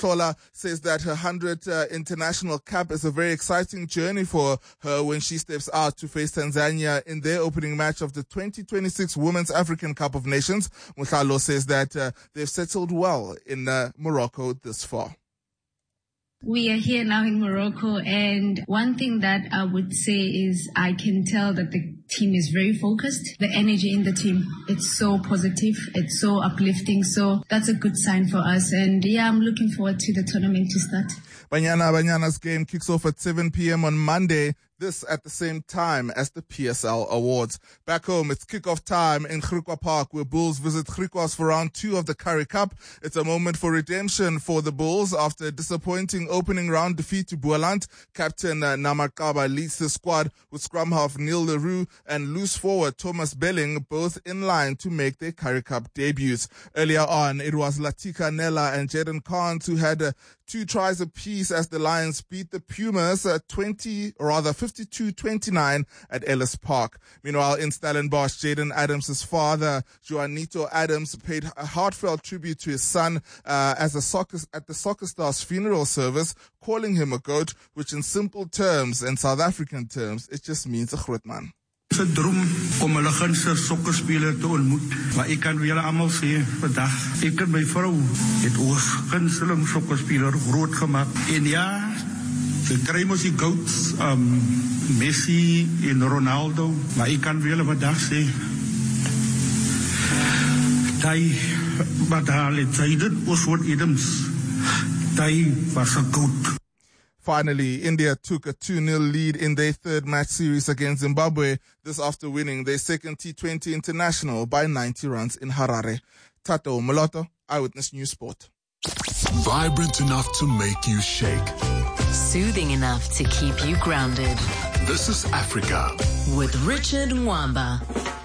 Tola says that her 100th international cap is a very exciting journey for her when she steps out to face Tanzania in their opening match of the 2026 Women's African Cup of Nations. Mohlalo says that they've settled well in Morocco this far. We are here now in Morocco, and one thing that I would say is I can tell that the team is very focused. The energy in the team, it's so positive, it's so uplifting, so that's a good sign for us. And yeah, I'm looking forward to the tournament to start. Banyana's game kicks off at 7 p.m. on Monday. This at the same time as the PSL Awards. Back home, it's kickoff time in Griqua Park, where Bulls visit Griquas for round 2 of the Currie Cup. It's a moment for redemption for the Bulls after a disappointing opening round defeat to Boland. Captain Namakaba leads the squad with scrum half Neil Leroux and loose forward Thomas Belling, both in line to make their Currie Cup debuts. Earlier on, it was Latika Nella and Jaden Carnes who had 2 tries apiece as the Lions beat the Pumas 52-29 at Ellis Park. Meanwhile, in Stellenbosch, Jaden Adams' father, Juanito Adams, paid a heartfelt tribute to his son at the soccer star's funeral service, calling him a goat, which in simple terms and South African terms, it just means a groot man. Het is 'n droom om 'n gunsteling sokkerspeler te ontmoet, maar ek kan vir julle almal sê vandag, ek en my vrou het ons gunsteling sokkerspeler groot gemaak. En ja, sy kry mos die goats, Messi en Ronaldo, maar ek kan vir julle vandag sê, hy wat al het Jaden Oswald Adams, hy was 'n goat. Finally, India took a 2-0 lead in their third match series against Zimbabwe, this after winning their second T20 international by 90 runs in Harare. Tato Moloto, Eyewitness News Sport. Vibrant enough to make you shake. Soothing enough to keep you grounded. This is Africa with Richard Mwamba.